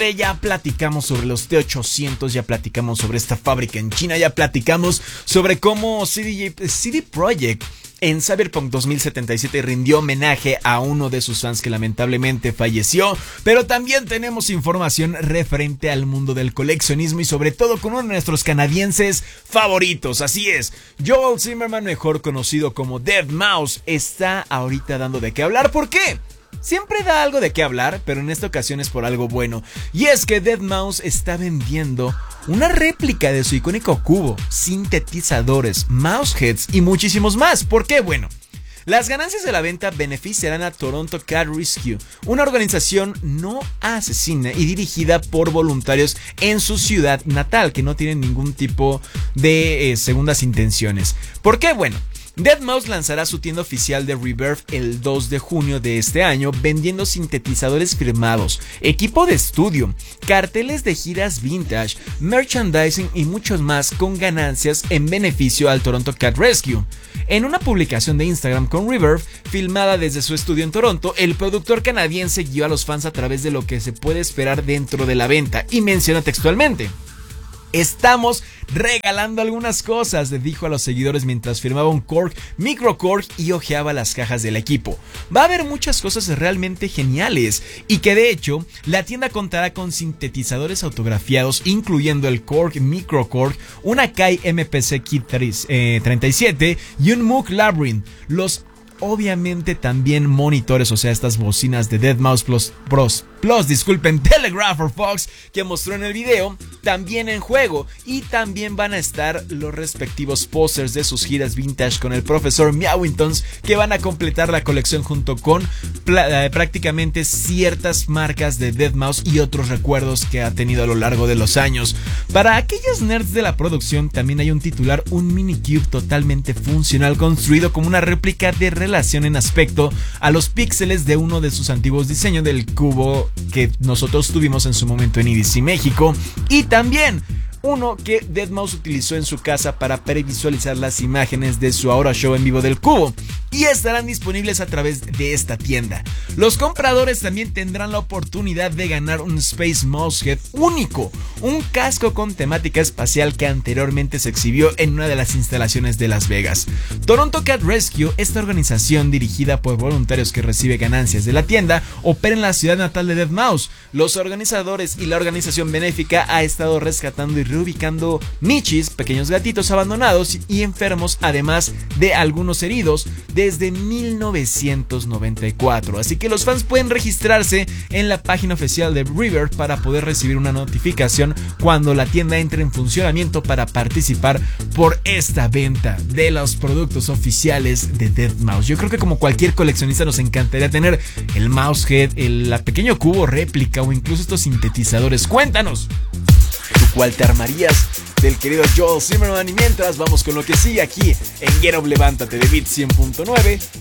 Ya platicamos sobre los T800, ya platicamos sobre esta fábrica en China, ya platicamos sobre cómo CD Projekt en Cyberpunk 2077 rindió homenaje a uno de sus fans que lamentablemente falleció, pero también tenemos información referente al mundo del coleccionismo y sobre todo con uno de nuestros canadienses favoritos. Así es, Joel Zimmerman, mejor conocido como deadmau5, está ahorita dando de qué hablar. ¿Por qué? Siempre da algo de qué hablar, pero en esta ocasión es por algo bueno. Y es que deadmau5 está vendiendo una réplica de su icónico cubo, sintetizadores, mouseheads y muchísimos más. ¿Por qué? Bueno, las ganancias de la venta beneficiarán a Toronto Cat Rescue, una organización no asesina y dirigida por voluntarios en su ciudad natal, que no tienen ningún tipo de segundas intenciones. ¿Por qué? Bueno, deadmau5 lanzará su tienda oficial de Rebirth el 2 de junio de este año, vendiendo sintetizadores firmados, equipo de estudio, carteles de giras vintage, merchandising y muchos más, con ganancias en beneficio al Toronto Cat Rescue. En una publicación de Instagram con Rebirth, filmada desde su estudio en Toronto, el productor canadiense guió a los fans a través de lo que se puede esperar dentro de la venta y menciona textualmente: "Estamos regalando algunas cosas", le dijo a los seguidores mientras firmaba un cork, micro cork y hojeaba las cajas del equipo. Va a haber muchas cosas realmente geniales y que de hecho la tienda contará con sintetizadores autografiados, incluyendo el cork, micro cork, una Akai MPC Kit 37 y un Moog Labyrinth. Obviamente también monitores, o sea, estas bocinas de deadmau5 Plus, Telegraph or Fox, que mostró en el video, también en juego. Y también van a estar los respectivos posters de sus giras vintage con el profesor Meowingtons, que van a completar la colección junto con prácticamente ciertas marcas de deadmau5 y otros recuerdos que ha tenido a lo largo de los años. Para aquellos nerds de la producción, también hay un titular, un minicube totalmente funcional, construido como una réplica de relación en aspecto a los píxeles de uno de sus antiguos diseños del cubo que nosotros tuvimos en su momento en EDC México, y también uno que deadmau5 utilizó en su casa para previsualizar las imágenes de su ahora show en vivo del cubo, y estarán disponibles a través de esta tienda. Los compradores también tendrán la oportunidad de ganar un Space Mousehead único, un casco con temática espacial que anteriormente se exhibió en una de las instalaciones de Las Vegas. Toronto Cat Rescue, esta organización dirigida por voluntarios que recibe ganancias de la tienda, opera en la ciudad natal de deadmau5. Los organizadores y la organización benéfica ha estado rescatando y reubicando Michis, pequeños gatitos abandonados y enfermos, además de algunos heridos, desde 1994. Así que los fans pueden registrarse en la página oficial de Rebirth para poder recibir una notificación cuando la tienda entre en funcionamiento para participar por esta venta de los productos oficiales de deadmau5. Yo creo que como cualquier coleccionista nos encantaría tener el mousehead, el pequeño cubo réplica o incluso estos sintetizadores. Cuéntanos, ¿tú cuál te armarías del querido Joel Zimmerman? Y mientras vamos con lo que sigue aquí en Get Up, Levántate de Beat 100.9,